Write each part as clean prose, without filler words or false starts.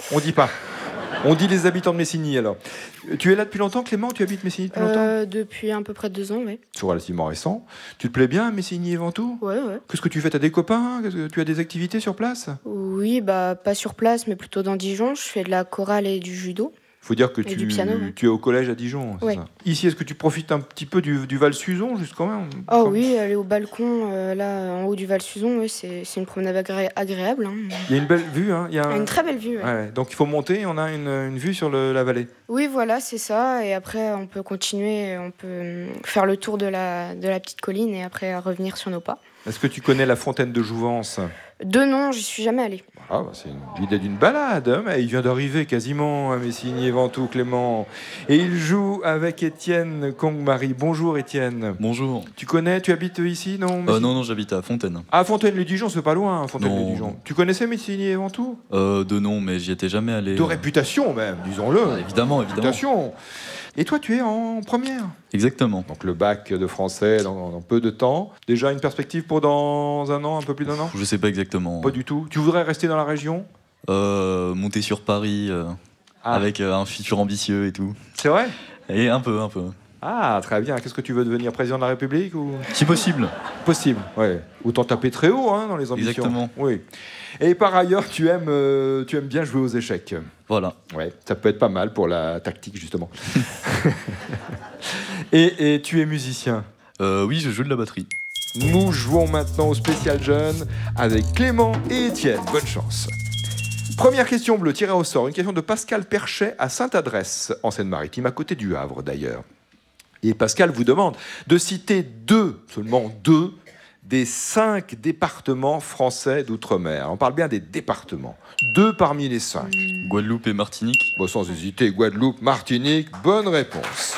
On dit pas. On dit les habitants de Messigny, alors. Tu es là depuis longtemps, Clément? Tu habites Messigny depuis longtemps? Depuis à peu près 2 ans, oui. C'est relativement récent. Tu te plais bien à Messigny et Ventoux? Ouais. Qu'est-ce que tu fais? T'as des copains? Tu as des activités sur place? Oui, pas sur place, mais plutôt dans Dijon. Je fais de la chorale et du judo. Il faut dire que du piano, ouais. tu es au collège à Dijon, c'est ça? Ici, est-ce que tu profites un petit peu du Val-Suzon, juste quand même? Oh oui, aller au balcon, là, en haut du Val-Suzon, oui, c'est une promenade agréable. Hein. Il y a une belle vue, hein? Une très belle vue, ouais. Ouais, donc il faut monter, on a une vue sur la vallée. Oui, voilà, c'est ça. Et après, on peut continuer, on peut faire le tour de la petite colline et après revenir sur nos pas. Est-ce que tu connais la fontaine de Jouvence? De nom, j'y suis jamais allée. Ah, bah, c'est l'idée d'une balade, hein, mais il vient d'arriver quasiment à Messigny et Ventoux, Clément. Et il joue avec Étienne Kong-Marie. Bonjour Étienne. Bonjour. Tu habites ici, non? Non, j'habite à Fontaine. Ah, Fontaine-le-Dijon, c'est pas loin, Fontaine-le-Dijon. Non. Tu connaissais Messigny et Ventoux? De nom, mais j'y étais jamais allé. De réputation même, disons-le. Ah, évidemment. Réputation. Et toi, tu es en première? Exactement. Donc le bac de français dans peu de temps. Déjà une perspective pour dans un an, un peu plus d'un an? Je sais pas exactement. Pas du tout. Tu voudrais rester dans la région? Monter sur Paris, avec un futur ambitieux et tout. C'est vrai? Et un peu. Ah, très bien. Qu'est-ce que tu veux devenir, président de la République ou... Si possible. Possible, ouais. Autant taper très haut, hein, dans les ambitions. Exactement. Oui. Et par ailleurs, tu aimes bien jouer aux échecs. Voilà. Ouais, ça peut être pas mal pour la tactique, justement. et tu es musicien? Oui, je joue de la batterie. Nous jouons maintenant au spécial jeune avec Clément et Étienne. Bonne chance. Première question bleue, tirée au sort. Une question de Pascal Perchet à Sainte-Adresse, en Seine-Maritime, à côté du Havre d'ailleurs. Et Pascal vous demande de citer seulement deux, des 5 départements français d'outre-mer. On parle bien des départements. 2 parmi les 5. Guadeloupe et Martinique. Bon, sans hésiter, Guadeloupe, Martinique, bonne réponse.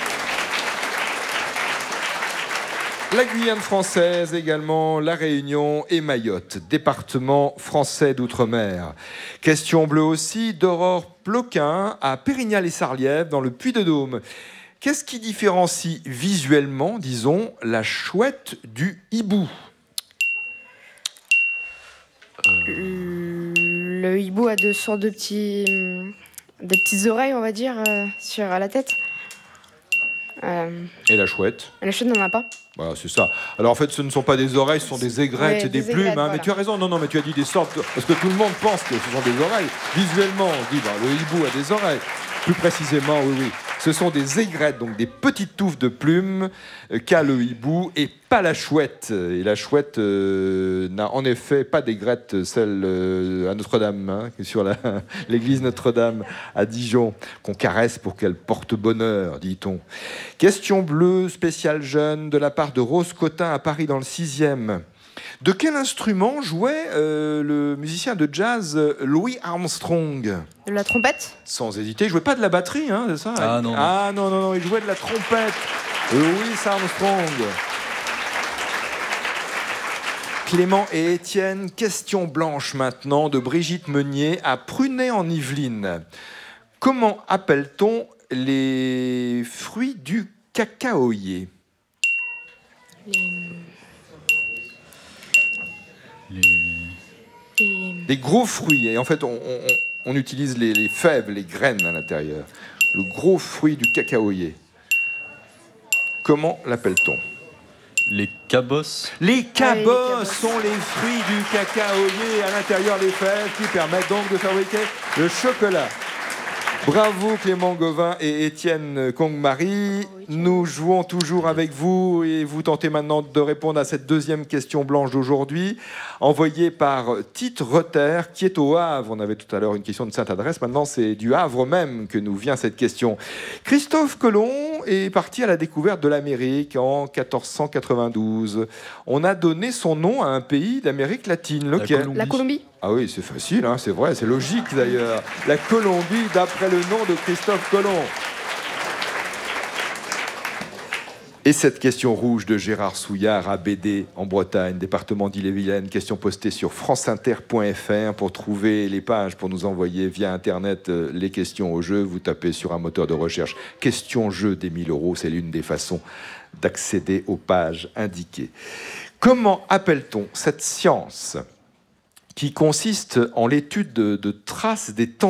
La Guyane française également, la Réunion et Mayotte, département français d'outre-mer. Question bleue aussi d'Aurore Ploquin à Pérignal-et-Sarliève dans le Puy-de-Dôme. Qu'est-ce qui différencie visuellement, disons, la chouette du hibou? Le hibou a 2 sortes de petites oreilles, on va dire, à la tête. Et la chouette? La chouette n'en a pas. Voilà, c'est ça. Alors en fait, ce ne sont pas des oreilles, ce sont des aigrettes, ouais, c'est des plumes. aigrettes, Hein. voilà. Mais tu as raison, non, mais tu as dit des sortes. Parce que tout le monde pense que ce sont des oreilles. Visuellement, on dit, le hibou a des oreilles. Plus précisément, oui. Ce sont des aigrettes, donc des petites touffes de plumes qu'a le hibou et pas la chouette. Et la chouette n'a en effet pas d'aigrettes, celle à Notre-Dame, hein, sur l'église Notre-Dame à Dijon, qu'on caresse pour qu'elle porte bonheur, dit-on. Question bleue spéciale jeune de la part de Rose Cotin à Paris dans le 6e. De quel instrument jouait le musicien de jazz Louis Armstrong? De la trompette? Sans hésiter, il jouait pas de la batterie, hein, c'est ça? Ah non. Ah non, il jouait de la trompette. Louis Armstrong. Clément et Étienne, question blanche maintenant de Brigitte Meunier à Prunay-en-Yvelines. Comment appelle-t-on les fruits du cacaoyer? Des gros fruits. Et en fait, on utilise les fèves, les graines à l'intérieur. Le gros fruit du cacaoyer. Comment l'appelle-t-on? Les cabosses. Les cabosses sont les fruits du cacaoyer, à l'intérieur les fèves qui permettent donc de fabriquer le chocolat. Bravo Clément Gauvin et Étienne Kong-Marie. Nous jouons toujours avec vous et vous tentez maintenant de répondre à cette deuxième question blanche d'aujourd'hui, envoyée par Tite Reter, qui est au Havre. On avait tout à l'heure une question de Sainte-Adresse, maintenant c'est du Havre même que nous vient cette question. Christophe Colomb est parti à la découverte de l'Amérique en 1492. On a donné son nom à un pays d'Amérique latine, lequel? La Colombie. Ah oui, c'est facile, hein, c'est vrai, c'est logique d'ailleurs. La Colombie, d'après le nom de Christophe Colomb. Et cette question rouge de Gérard Souillard à Bédé, en Bretagne, département d'Ille-et-Vilaine, question postée sur franceinter.fr pour trouver les pages, pour nous envoyer via Internet les questions au jeu. Vous tapez sur un moteur de recherche « Question jeu des 1000 €», c'est l'une des façons d'accéder aux pages indiquées. Comment appelle-t-on cette science qui consiste en l'étude de traces des temps